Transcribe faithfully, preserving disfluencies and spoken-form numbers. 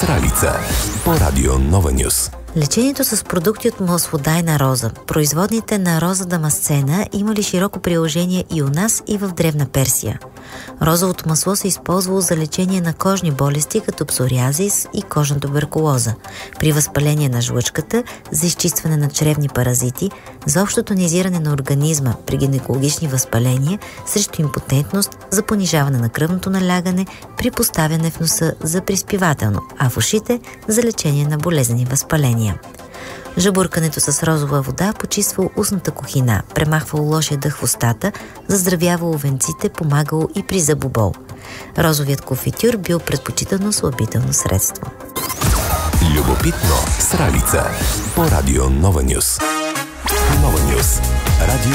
Сралица по радио Нова Нюс. Лечението с продукти от маслодайна роза. Производните на роза дамасцена имали широко приложение и у нас, и в Древна Персия. Розовото масло се използвало за лечение на кожни болести, като псориазис и кожна туберкулоза, при възпаление на жлъчката, за изчистване на чревни паразити, за общо тонизиране на организма при гинекологични възпаления, срещу импотентност, за понижаване на кръвното налягане, при поставяне в носа за приспивателно, а в ушите за лечение на болезнени възпаления. Жабуркането с розова вода почиствало устната кухина, премахвало лошия дъх в устата, заздравявало венците, помагало и при зъбобол. Розовият конфитюр бил предпочитано слабително средство. Любопитно Сралица по радио Нова Нюс. Нова Нюс. Радио